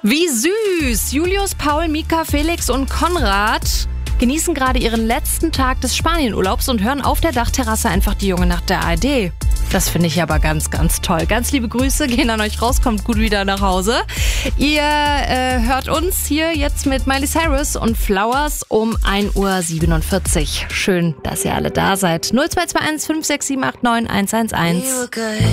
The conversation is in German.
Wie süß! Julius, Paul, Mika, Felix und Konrad genießen gerade ihren letzten Tag des Spanienurlaubs und hören auf der Dachterrasse einfach die Junge Nacht der ARD. Das finde ich aber ganz, ganz toll. Ganz liebe Grüße, gehen an euch raus, kommt gut wieder nach Hause. Ihr hört uns hier jetzt mit Miley Cyrus und Flowers um 1:47 Uhr. Schön, dass ihr alle da seid. 0221 56789 111.